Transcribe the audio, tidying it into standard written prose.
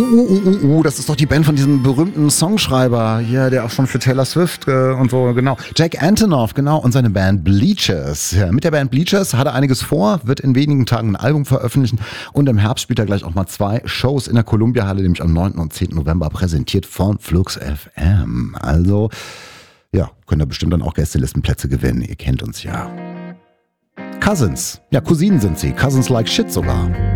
Das ist doch die Band von diesem berühmten Songschreiber hier, der auch schon für Taylor Swift und so, genau. Jack Antonoff, genau, und seine Band Bleachers. Ja, mit der Band Bleachers hat er einiges vor, wird in wenigen Tagen ein Album veröffentlichen und im Herbst spielt er gleich auch mal 2 Shows in der Columbia-Halle, nämlich am 9. und 10. November, präsentiert von Flux FM. Also, ja, könnt ihr bestimmt dann auch Gästelistenplätze gewinnen, ihr kennt uns ja. Cousins, ja, Cousinen sind sie, Cousins like shit sogar.